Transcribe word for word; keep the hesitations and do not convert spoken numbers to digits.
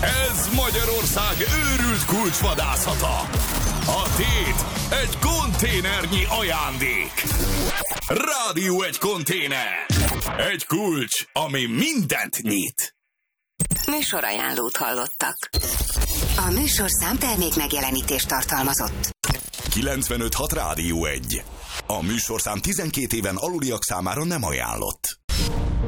Ez Magyarország őrült kulcsvadászata. A tét egy konténernyi ajándék. Rádió egy konténer. Egy kulcs, ami mindent nyit. Műsorajánlót hallottak. A műsorszám termék megjelenítést tartalmazott. kilencvenöt hat Rádió egy. A műsorszám tizenkét éven aluliak számára nem ajánlott.